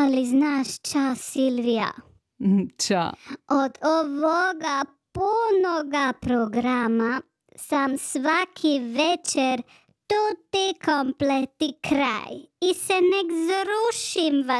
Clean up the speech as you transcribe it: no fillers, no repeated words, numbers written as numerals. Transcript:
Ali znaš, ča Silvija, Ča. od ovoga punoga programa sam svaki večer tutti kompleti kraj i se nek zrušim